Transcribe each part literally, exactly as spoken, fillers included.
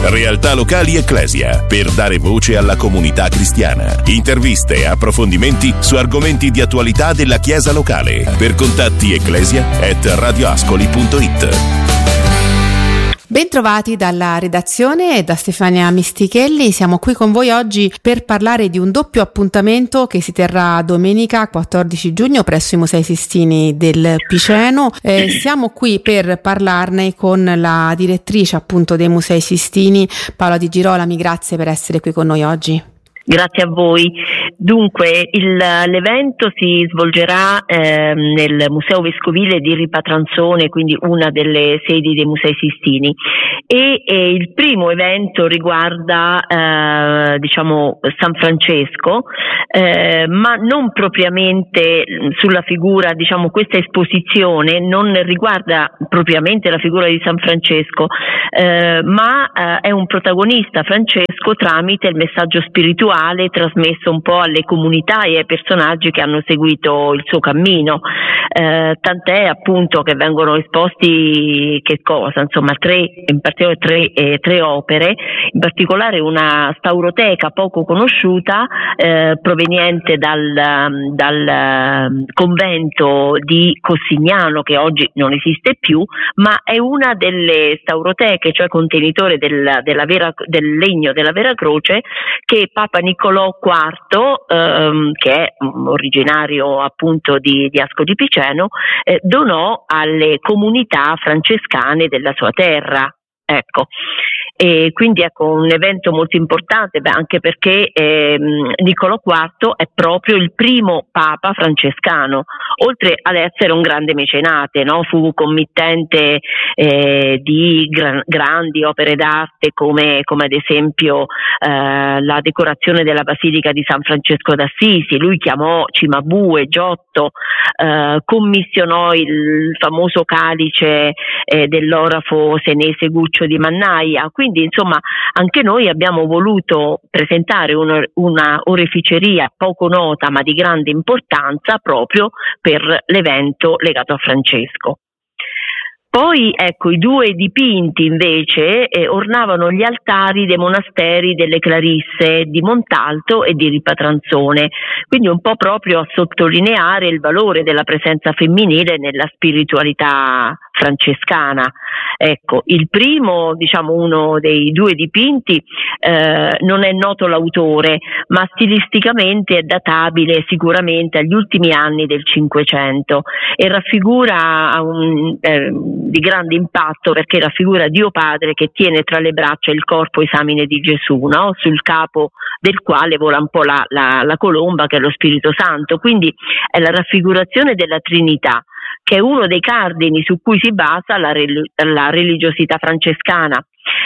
Realtà locali Ecclesia, per dare voce alla comunità cristiana. Interviste e approfondimenti su argomenti di attualità della Chiesa locale. Per contatti ecclesia at radioascoli punto it. Bentrovati dalla redazione e da Stefania Mistichelli. Siamo qui con voi oggi per parlare di un doppio appuntamento che si terrà domenica quattordici giugno presso i Musei Sistini del Piceno. Eh, siamo qui per parlarne con la direttrice appunto dei Musei Sistini, Paola Di Girolami. Grazie per essere qui con noi oggi. Grazie a voi. Dunque, il, l'evento si svolgerà eh, nel Museo Vescovile di Ripatranzone, quindi una delle sedi dei Musei Sistini, e, e il primo evento riguarda eh, diciamo San Francesco, eh, ma non propriamente sulla figura, diciamo questa esposizione non riguarda propriamente la figura di San Francesco, eh, ma eh, è un protagonista Francesco tramite il messaggio spirituale trasmesso un po' alle comunità e ai personaggi che hanno seguito il suo cammino, eh, tant'è appunto che vengono esposti che cosa? Insomma tre, in particolare tre, eh, tre opere, in particolare una stauroteca poco conosciuta eh, proveniente dal, dal convento di Cossignano, che oggi non esiste più, ma è una delle stauroteche, cioè contenitore del, della vera, del legno della Vera Croce, che Papa Niccolò quarto, ehm, che è originario appunto di, di Ascoli Piceno, eh, donò alle comunità francescane della sua terra. Ecco, e quindi ecco un evento molto importante, beh, anche perché ehm, Niccolò quarto è proprio il primo papa francescano, oltre ad essere un grande mecenate, no? Fu committente eh, di gran, grandi opere d'arte come, come ad esempio eh, la decorazione della Basilica di San Francesco d'Assisi. Lui chiamò Cimabue, Giotto, eh, commissionò il famoso calice eh, dell'orafo senese Guccio di Mannaia. Quindi insomma anche noi abbiamo voluto presentare una, una oreficeria poco nota ma di grande importanza proprio per l'evento legato a Francesco. Poi ecco i due dipinti invece eh, ornavano gli altari dei monasteri delle Clarisse di Montalto e di Ripatranzone, quindi un po' proprio a sottolineare il valore della presenza femminile nella spiritualità francescana. Ecco, il primo, diciamo uno dei due dipinti, eh, non è noto l'autore, ma stilisticamente è databile sicuramente agli ultimi anni del Cinquecento e raffigura un, eh, di grande impatto perché raffigura Dio Padre che tiene tra le braccia il corpo esamine di Gesù, no? Sul capo del quale vola un po' la, la, la colomba che è lo Spirito Santo, quindi è la raffigurazione della Trinità, che è uno dei cardini su cui si basa la, la religiosità francescana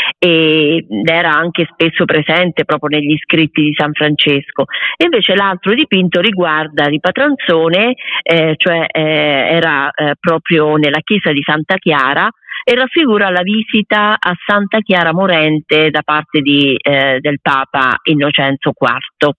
ed era anche spesso presente proprio negli scritti di San Francesco. E invece l'altro dipinto riguarda Ripatranzone, eh, cioè eh, era eh, proprio nella chiesa di Santa Chiara e raffigura la visita a Santa Chiara Morente da parte di, eh, del Papa Innocenzo quarto.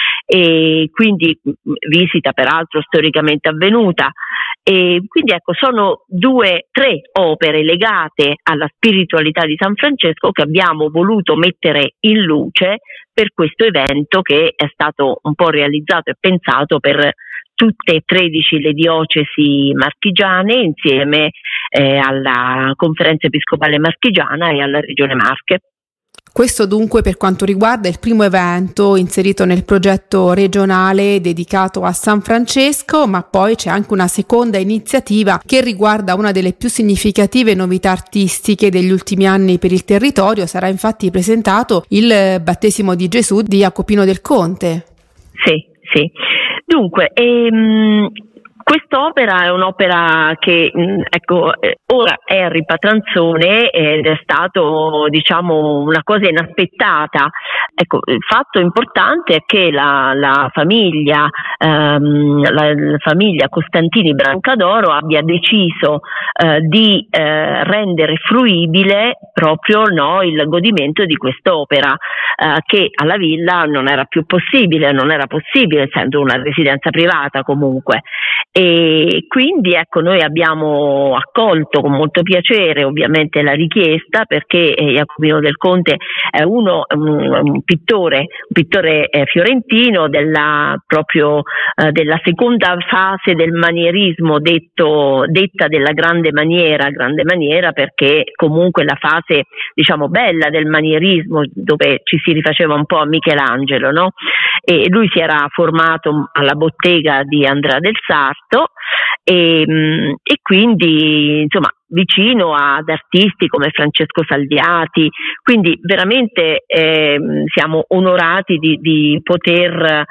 E quindi visita peraltro storicamente avvenuta. E quindi ecco sono due, tre opere legate alla spiritualità di San Francesco che abbiamo voluto mettere in luce per questo evento che è stato un po' realizzato e pensato per tutte e tredici le diocesi marchigiane insieme eh, alla Conferenza Episcopale Marchigiana e alla Regione Marche. Questo dunque per quanto riguarda il primo evento inserito nel progetto regionale dedicato a San Francesco, ma poi c'è anche una seconda iniziativa che riguarda una delle più significative novità artistiche degli ultimi anni per il territorio. Sarà infatti presentato il battesimo di Gesù di Jacopino del Conte. Sì, sì. Dunque, ehm... quest'opera è un'opera che ecco ora è a Ripatranzone ed è stato diciamo una cosa inaspettata. Ecco, il fatto importante è che la, la famiglia ehm, la, la famiglia Costantini Brancadoro abbia deciso eh, di eh, rendere fruibile proprio no, il godimento di quest'opera eh, che alla villa non era più possibile, non era possibile essendo una residenza privata comunque. E quindi ecco, noi abbiamo accolto con molto piacere ovviamente la richiesta, perché eh, Jacopino del Conte è uno un, un pittore, un pittore eh, fiorentino della proprio eh, della seconda fase del manierismo, detto detta della grande maniera, grande maniera perché comunque la fase diciamo bella del manierismo, dove ci si rifaceva un po' a Michelangelo, no? E lui si era formato alla bottega di Andrea del Sarto e, e quindi insomma vicino ad artisti come Francesco Salviati, quindi veramente eh, siamo onorati di, di poter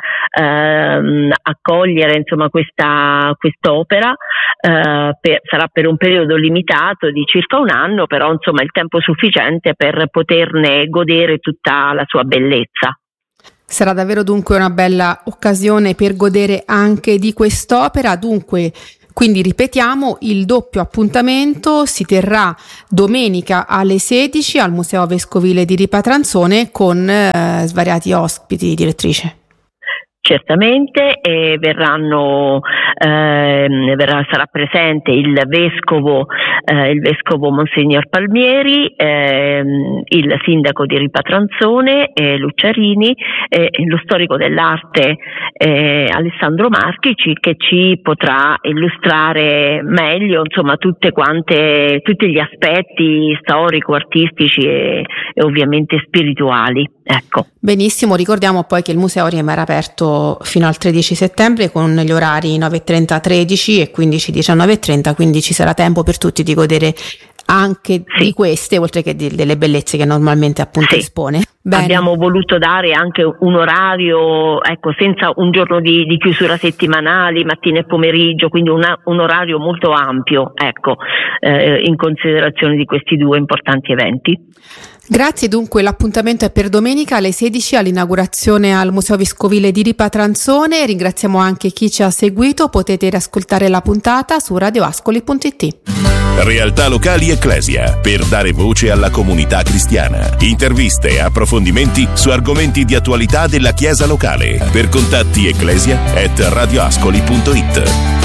eh, accogliere insomma questa quest'opera, eh, per, sarà per un periodo limitato di circa un anno, però insomma il tempo sufficiente per poterne godere tutta la sua bellezza. Sarà davvero dunque una bella occasione per godere anche di quest'opera. Dunque, quindi ripetiamo, il doppio appuntamento si terrà domenica alle sedici al Museo Vescovile di Ripatranzone con eh, svariati ospiti, direttrice. Certamente eh, verranno eh, verrà, sarà presente il vescovo eh, il vescovo Monsignor Palmieri, eh, il sindaco di Ripatranzone eh, Lucciarini, eh, lo storico dell'arte eh, Alessandro Marchici, che ci potrà illustrare meglio insomma tutte quante tutti gli aspetti storico, artistici e, e ovviamente spirituali. Ecco. Benissimo, ricordiamo poi che il museo rimarrà aperto fino al tredici settembre con gli orari nove e trenta tredici e quindici diciannove e trenta, quindi ci sarà tempo per tutti di godere anche sì. di queste, oltre che di, delle bellezze che normalmente appunto sì. espone. Bene. Abbiamo voluto dare anche un orario, ecco, senza un giorno di, di chiusura settimanali, mattina e pomeriggio, quindi una, un orario molto ampio, ecco, eh, in considerazione di questi due importanti eventi. Grazie, dunque l'appuntamento è per domenica alle sedici all'inaugurazione al Museo Vescovile di Ripatranzone. Ringraziamo anche chi ci ha seguito, potete riascoltare la puntata su radioascoli punto it. Realtà locali Ecclesia, per dare voce alla comunità cristiana. Interviste e approfondimenti su argomenti di attualità della Chiesa locale. Per contatti ecclesia at radioascoli punto it.